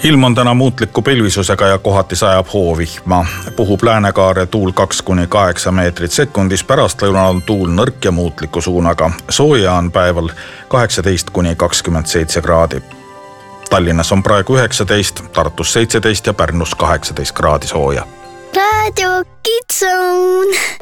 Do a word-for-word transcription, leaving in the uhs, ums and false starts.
Ilm on täna muutliku pilvisusega ja kohati sajab hoovihma. Puhub läänekaare tuul kaks kuni kaheksa meetrit sekundis, pärastlõunal on tuul nõrk ja muutliku suunaga. Sooja on päeval kaheksateist kuni kakskümmend seitse kraadi. Tallinnas on praegu üheksateist, Tartus seitseteist ja Pärnus kaheksateist kraadi sooja. Radio Kids Zone.